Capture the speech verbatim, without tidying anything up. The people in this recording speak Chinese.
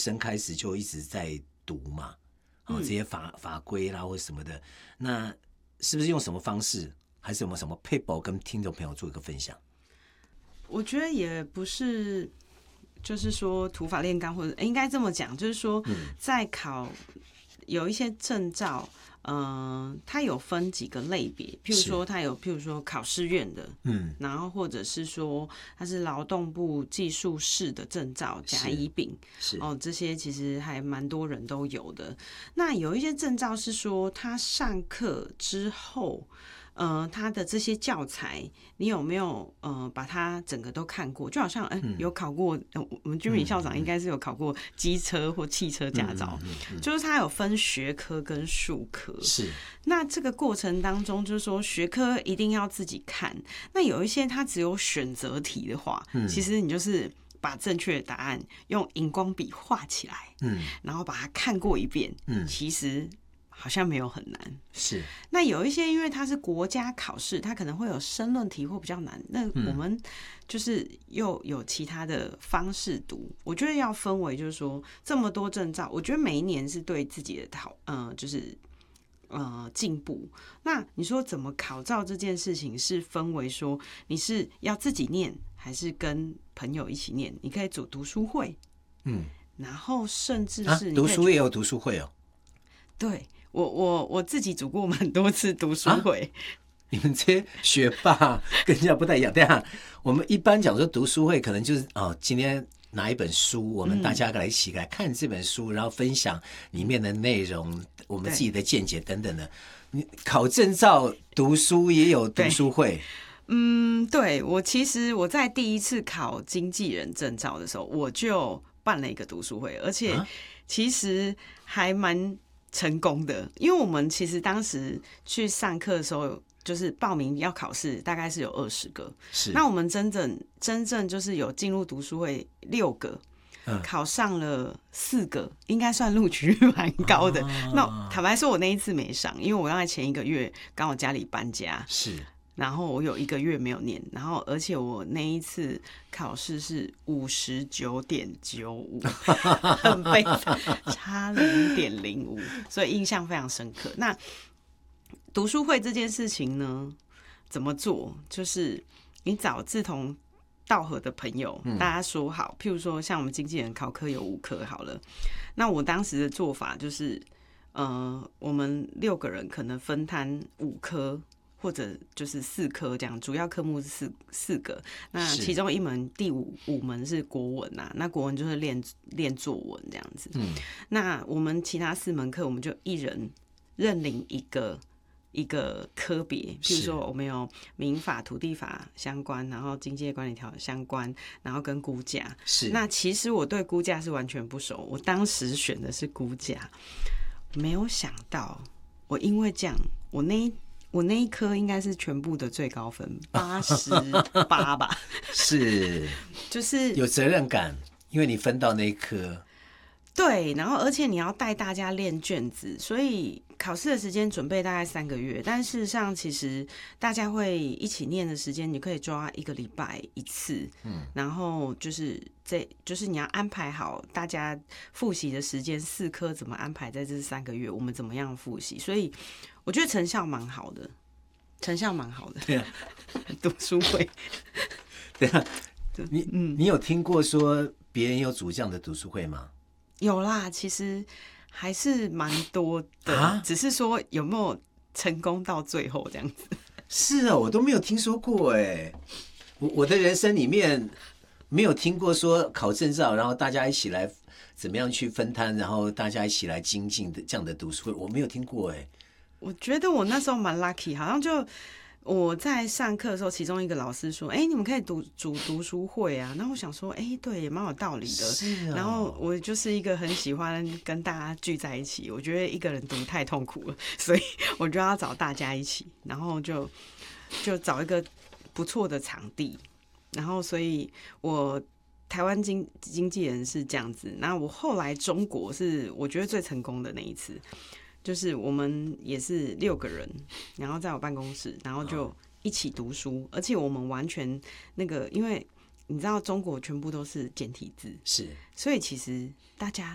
生开始就一直在读嘛，哦，这些法法规啦或什么的，那是不是用什么方式，还是有没有什么 paper 跟听众朋友做一个分享？ 我觉得也不是，就是说土法炼钢，或者应该这么讲，就是说在考有一些证照。嗯、呃，它有分几个类别，譬如说它有，譬如说考试院的，嗯，然后或者是说它是劳动部技术士的证照甲乙丙，是哦，这些其实还蛮多人都有的。那有一些证照是说，他上课之后。呃，他的这些教材，你有没有呃把它整个都看过？就好像哎、欸，有考过，呃、我们居民校长应该是有考过机车或汽车驾照，嗯嗯嗯嗯、就是他有分学科跟术科。 是。 那这个过程当中，就是说学科一定要自己看。那有一些它只有选择题的话，嗯、其实你就是把正确的答案用荧光笔画起来，嗯，然后把它看过一遍，嗯，其实。好像没有很难， 是。 那有一些因为它是国家考试，它可能会有申论题或比较难，那我们就是又有其他的方式读。我觉得要分为就是说这么多证照，我觉得每一年是对自己的考，呃，就是呃进步。那你说怎么考照这件事情是分为说你是要自己念还是跟朋友一起念？你可以组读书会，嗯，然后甚至是、 啊、读书也有读书会哦， 对。我我我自己组过蛮多次读书会、啊， 你们这些学霸跟人家不太一样。等一下，我们一般讲说读书会，可能就是哦，今天拿一本书，我们大家来一起来看这本书，嗯、然后分享里面的内容，我们自己的见解等等的。你考证照读书也有读书会？ 嗯，对，我其实我在第一次考经纪人证照的时候，我就办了一个读书会，而且其实还蛮。成功的，因为我们其实当时去上课的时候，就是报名要考试，大概是有二十个。是，那我们真正真正就是有进入读书会六个，嗯、考上了四个，应该算录取率蛮高的。啊、那坦白说，我那一次没上，因为我刚才前一个月刚好家里搬家。是。然后我有一个月没有念，然后而且我那一次考试是五十九点九五，很悲惨，差零点零五，所以印象非常深刻。那读书会这件事情呢，怎么做？就是你找志同道合的朋友，嗯、大家说好，譬如说像我们经纪人考科有五科好了，那我当时的做法就是，呃，我们六个人可能分摊五科。或者就是四科这样，主要科目是四四个，那其中一门第五五门是国文啊，那国文就是练练作文这样子。嗯，那我们其他四门课，我们就一人认领一个一个科别，譬如说我们有民法、土地法相关，然后经济业管理条相关，然后跟估价。是，那其实我对估价是完全不熟，我当时选的是估价，没有想到我因为这样，我那一。我那一科应该是全部的最高分，八十八吧。 是， 就是有责任感，因为你分到那一科。 对，然后而且你要带大家练卷子，所以考试的时间准备大概三个月，但事实上其实大家会一起念的时间，你可以抓一个礼拜一次。嗯，然后就是这就是你要安排好大家复习的时间，四科怎么安排在这三个月，我们怎么样复习，所以。我觉得成效蛮好的，成效蛮好的。 对啊， 读书会。 对啊，你嗯，你有听过说别人有组这样的读书会吗？ 有啦，其实还是蛮多的，啊、只是说有没有成功到最后这样子。 是啊，我都没有听说过哎，我我的人生里面没有听过说考证照，然后大家一起来怎么样去分摊，然后大家一起来精进的这样的读书会，我没有听过哎。 我觉得我那时候蛮 lucky， 好像就我在上课的时候，其中一个老师说：“哎、欸，你们可以读组读书会啊。”然后我想说：“哎、欸，对，也蛮有道理的。”是、哦。然后我就是一个很喜欢跟大家聚在一起，我觉得一个人读太痛苦了，所以我就要找大家一起，然后就就找一个不错的场地，然后所以我。台湾经经纪人是这样子，那我后来中国是我觉得最成功的那一次。就是我们也是六个人，然后在我办公室，然后就一起读书，而且我们完全那个，因为你知道中国全部都是简体字，是，所以其实大家